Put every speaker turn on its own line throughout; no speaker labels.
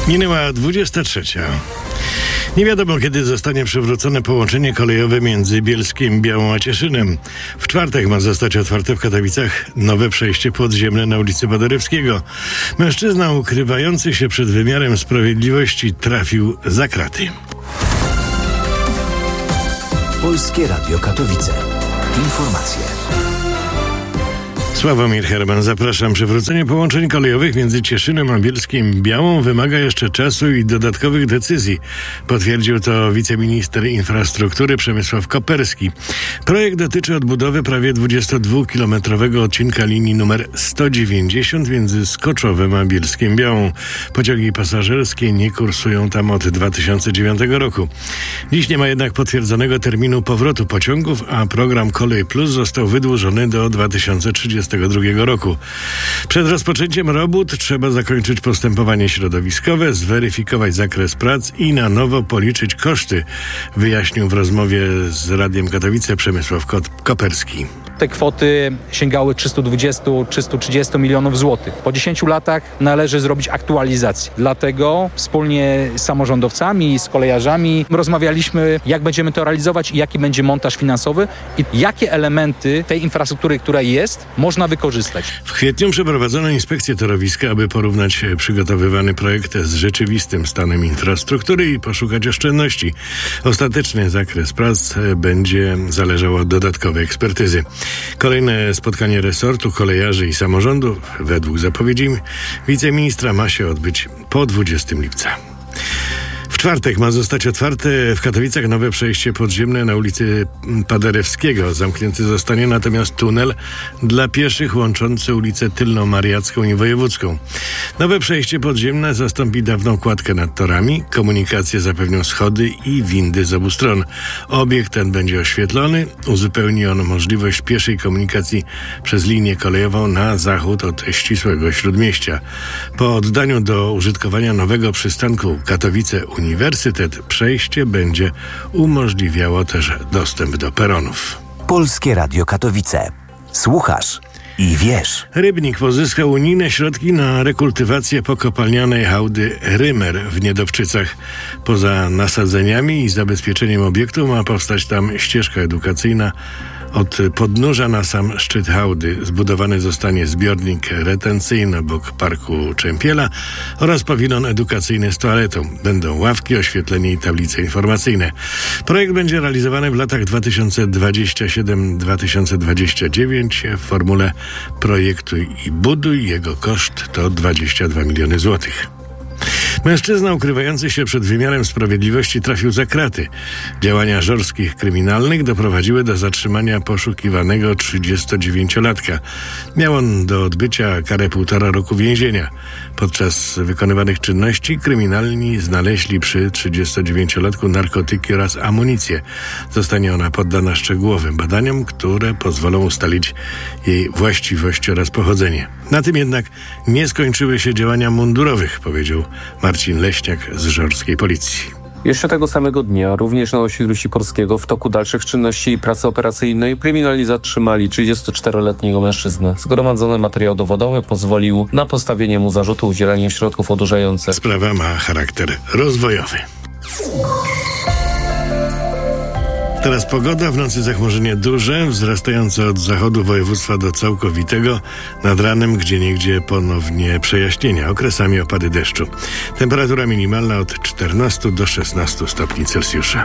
Minęła 23. Nie wiadomo, kiedy zostanie przywrócone połączenie kolejowe między Bielskiem, Białą a Cieszynem. W czwartek ma zostać otwarte w Katowicach nowe przejście podziemne na ulicy Paderewskiego. Mężczyzna ukrywający się przed wymiarem sprawiedliwości trafił za kraty.
Polskie Radio Katowice. Informacje.
Sławomir Herman, zapraszam. Przywrócenie połączeń kolejowych między Cieszynem a Bielskiem Białą wymaga jeszcze czasu i dodatkowych decyzji. Potwierdził to wiceminister infrastruktury Przemysław Koperski. Projekt dotyczy odbudowy prawie 22-kilometrowego odcinka linii numer 190 między Skoczowem a Bielskiem Białą. Pociągi pasażerskie nie kursują tam od 2009 roku. Dziś nie ma jednak potwierdzonego terminu powrotu pociągów, a program Kolej Plus został wydłużony do 2032 roku. Przed rozpoczęciem robót trzeba zakończyć postępowanie środowiskowe, zweryfikować zakres prac i na nowo policzyć koszty, wyjaśnił w rozmowie z Radiem Katowice Przemysław Koperski.
Te kwoty sięgały 320-330 milionów złotych. Po 10 latach należy zrobić aktualizację. Dlatego wspólnie z samorządowcami, z kolejarzami rozmawialiśmy, jak będziemy to realizować i jaki będzie montaż finansowy i jakie elementy tej infrastruktury, która jest, można wykorzystać.
W kwietniu przeprowadzono inspekcję torowiska, aby porównać przygotowywany projekt z rzeczywistym stanem infrastruktury i poszukać oszczędności. Ostateczny zakres prac będzie zależał od dodatkowej ekspertyzy. Kolejne spotkanie resortu, kolejarzy i samorządów, według zapowiedzi wiceministra, ma się odbyć po 20 lipca. W czwartek ma zostać otwarte w Katowicach nowe przejście podziemne na ulicy Paderewskiego. Zamknięty zostanie natomiast tunel dla pieszych łączący ulicę Tylno-Mariacką i Wojewódzką. Nowe przejście podziemne zastąpi dawną kładkę nad torami. Komunikację zapewnią schody i windy z obu stron. Obiekt ten będzie oświetlony. Uzupełni on możliwość pieszej komunikacji przez linię kolejową na zachód od ścisłego Śródmieścia. Po oddaniu do użytkowania nowego przystanku Katowice Uniwersytet przejście będzie umożliwiało też dostęp do peronów.
Polskie Radio Katowice. Słuchasz i wiesz.
Rybnik pozyskał unijne środki na rekultywację pokopalnianej hałdy Rymer w Niedobczycach. Poza nasadzeniami i zabezpieczeniem obiektu ma powstać tam ścieżka edukacyjna. Od podnóża na sam szczyt hałdy zbudowany zostanie zbiornik retencyjny obok Parku Czempiela oraz pawilon edukacyjny z toaletą. Będą ławki, oświetlenie i tablice informacyjne. Projekt będzie realizowany w latach 2027-2029 w formule projektuj i buduj. Jego koszt to 22 miliony złotych. Mężczyzna ukrywający się przed wymiarem sprawiedliwości trafił za kraty. Działania żorskich kryminalnych doprowadziły do zatrzymania poszukiwanego 39-latka. Miał on do odbycia karę 1,5 roku więzienia. Podczas wykonywanych czynności kryminalni znaleźli przy 39-latku narkotyki oraz amunicję. Zostanie ona poddana szczegółowym badaniom, które pozwolą ustalić jej właściwość oraz pochodzenie. Na tym jednak nie skończyły się działania mundurowych, powiedział Marcin Leśniak z żorskiej policji.
Jeszcze tego samego dnia, również na osiedlu Sikorskiego, w toku dalszych czynności i pracy operacyjnej kryminalni zatrzymali 34-letniego mężczyznę. Zgromadzony materiał dowodowy pozwolił na postawienie mu zarzutu udzielania środków odurzających.
Sprawa ma charakter rozwojowy. Teraz pogoda, w nocy zachmurzenie duże, wzrastające od zachodu województwa do całkowitego, nad ranem gdzieniegdzie ponownie przejaśnienia, okresami opady deszczu. Temperatura minimalna od 14 do 16 stopni Celsjusza.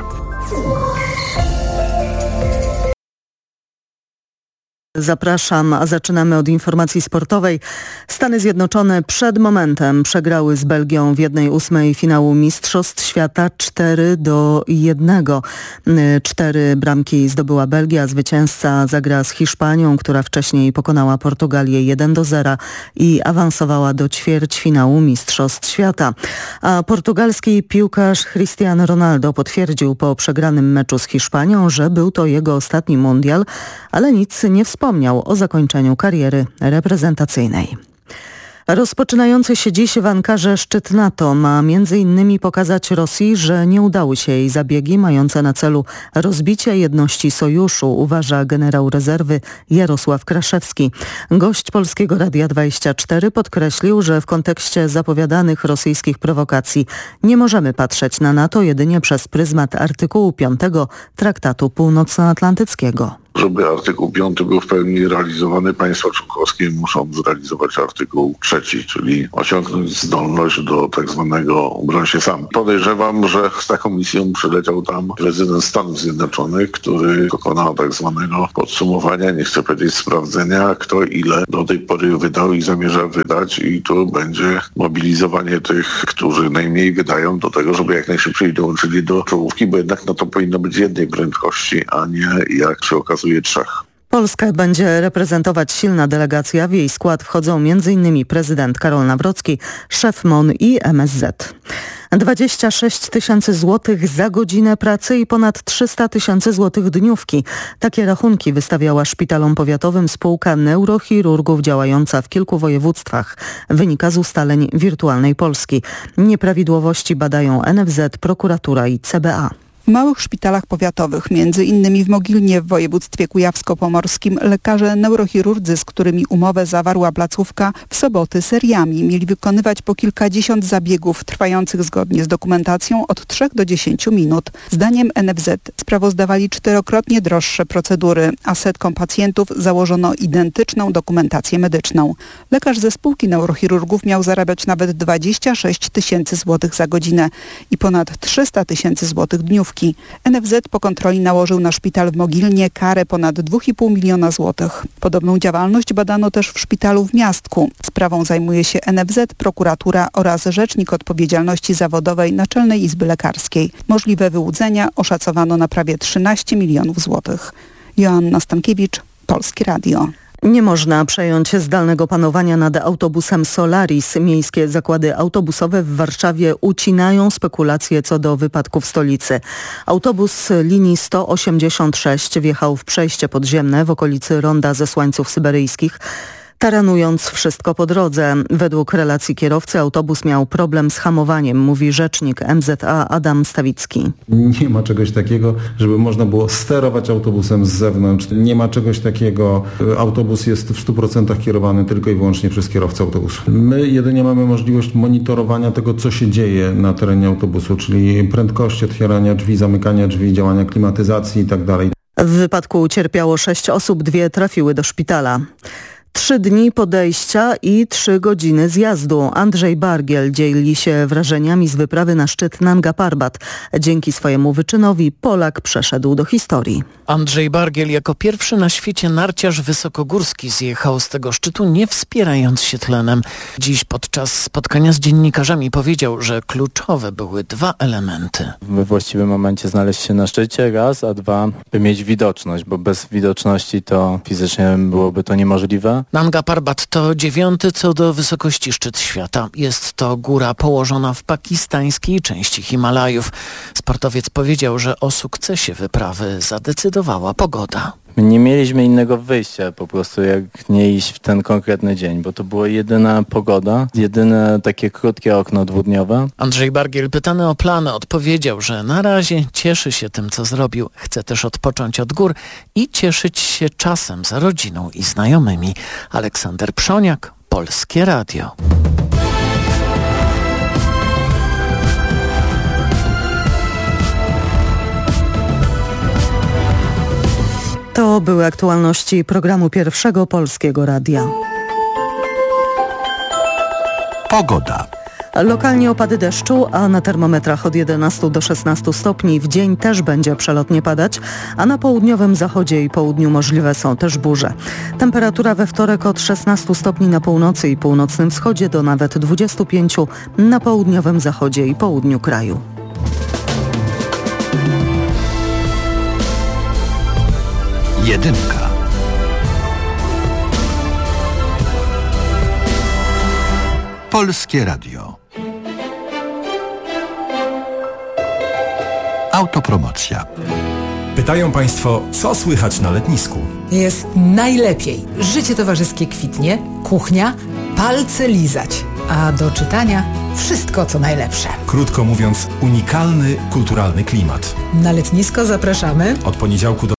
Zapraszam, a zaczynamy od informacji sportowej. Stany Zjednoczone przed momentem przegrały z Belgią w 1/8 finału Mistrzostw Świata 4-1. 4 bramki zdobyła Belgia, zwycięzca zagra z Hiszpanią, która wcześniej pokonała Portugalię 1-0 i awansowała do ćwierćfinału Mistrzostw Świata. A portugalski piłkarz Cristiano Ronaldo potwierdził po przegranym meczu z Hiszpanią, że był to jego ostatni mundial, ale nic nie wspomniał o zakończeniu kariery reprezentacyjnej. Rozpoczynający się dziś w Ankarze szczyt NATO ma m.in. pokazać Rosji, że nie udały się jej zabiegi mające na celu rozbicie jedności sojuszu, uważa generał rezerwy Jarosław Kraszewski. Gość Polskiego Radia 24 podkreślił, że w kontekście zapowiadanych rosyjskich prowokacji nie możemy patrzeć na NATO jedynie przez pryzmat artykułu 5 Traktatu Północnoatlantyckiego.
Żeby artykuł 5 był w pełni realizowany, państwa członkowskie muszą zrealizować artykuł 3, czyli osiągnąć zdolność do tak zwanego broń się sam. Podejrzewam, że z taką misją przyleciał tam prezydent Stanów Zjednoczonych, który dokonał tak zwanego podsumowania, nie chcę powiedzieć sprawdzenia, kto ile do tej pory wydał i zamierza wydać, i tu będzie mobilizowanie tych, którzy najmniej wydają, do tego, żeby jak najszybciej dołączyli do czołówki, bo jednak to powinno być jednej prędkości, a nie, jak się okazuje, 3.
Polskę będzie reprezentować silna delegacja. W jej skład wchodzą m.in. prezydent Karol Nawrocki, szef MON i MSZ. 26 000 złotych za godzinę pracy i ponad 300 000 złotych dniówki. Takie rachunki wystawiała szpitalom powiatowym spółka neurochirurgów działająca w kilku województwach. Wynika z ustaleń Wirtualnej Polski. Nieprawidłowości badają NFZ, prokuratura i CBA.
W małych szpitalach powiatowych, między innymi w Mogilnie w województwie kujawsko-pomorskim, lekarze neurochirurdzy, z którymi umowę zawarła placówka, w soboty seriami mieli wykonywać po kilkadziesiąt zabiegów trwających zgodnie z dokumentacją od 3 do 10 minut. Zdaniem NFZ sprawozdawali 4-krotnie droższe procedury, a setkom pacjentów założono identyczną dokumentację medyczną. Lekarz ze spółki neurochirurgów miał zarabiać nawet 26 000 złotych za godzinę i ponad 300 000 złotych dniówki. NFZ po kontroli nałożył na szpital w Mogilnie karę ponad 2,5 miliona złotych. Podobną działalność badano też w szpitalu w Miastku. Sprawą zajmuje się NFZ, prokuratura oraz Rzecznik Odpowiedzialności Zawodowej Naczelnej Izby Lekarskiej. Możliwe wyłudzenia oszacowano na prawie 13 milionów złotych. Joanna Stankiewicz, Polskie Radio.
Nie można przejąć zdalnego panowania nad autobusem Solaris. Miejskie zakłady autobusowe w Warszawie ucinają spekulacje co do wypadków w stolicy. Autobus linii 186 wjechał w przejście podziemne w okolicy Ronda Zesłańców Syberyjskich, taranując wszystko po drodze. Według relacji kierowcy autobus miał problem z hamowaniem, mówi rzecznik MZA Adam Stawicki.
Nie ma czegoś takiego, żeby można było sterować autobusem z zewnątrz. Nie ma czegoś takiego. Autobus jest w 100% kierowany tylko i wyłącznie przez kierowcę autobusu. My jedynie mamy możliwość monitorowania tego, co się dzieje na terenie autobusu, czyli prędkości otwierania drzwi, zamykania drzwi, działania klimatyzacji itd.
W wypadku ucierpiało 6 osób, 2 trafiły do szpitala. 3 dni podejścia i 3 godziny zjazdu. Andrzej Bargiel dzieli się wrażeniami z wyprawy na szczyt Nanga Parbat. Dzięki swojemu wyczynowi Polak przeszedł do historii.
Andrzej Bargiel jako pierwszy na świecie narciarz wysokogórski zjechał z tego szczytu, nie wspierając się tlenem. Dziś podczas spotkania z dziennikarzami powiedział, że kluczowe były 2 elementy.
We właściwym momencie znaleźć się na szczycie, raz, a 2, by mieć widoczność, bo bez widoczności to fizycznie byłoby to niemożliwe.
Nanga Parbat to 9. co do wysokości szczyt świata. Jest to góra położona w pakistańskiej części Himalajów. Sportowiec powiedział, że o sukcesie wyprawy zadecydowała pogoda.
Nie mieliśmy innego wyjścia po prostu, jak nie iść w ten konkretny dzień, bo to była jedyna pogoda, jedyne takie krótkie okno dwudniowe.
Andrzej Bargiel, pytany o plany, odpowiedział, że na razie cieszy się tym, co zrobił. Chce też odpocząć od gór i cieszyć się czasem z rodziną i znajomymi. Aleksander Przoniak, Polskie Radio.
To były aktualności programu Pierwszego Polskiego Radia.
Pogoda.
Lokalnie opady deszczu, a na termometrach od 11 do 16 stopni. W dzień też będzie przelotnie padać, a na południowym zachodzie i południu możliwe są też burze. Temperatura we wtorek od 16 stopni na północy i północnym wschodzie do nawet 25 na południowym zachodzie i południu kraju.
Jedynka. Polskie Radio. Autopromocja.
Pytają Państwo, co słychać na letnisku?
Jest najlepiej. Życie towarzyskie kwitnie, kuchnia palce lizać, a do czytania wszystko co najlepsze.
Krótko mówiąc, unikalny kulturalny klimat.
Na letnisko zapraszamy
Od poniedziałku do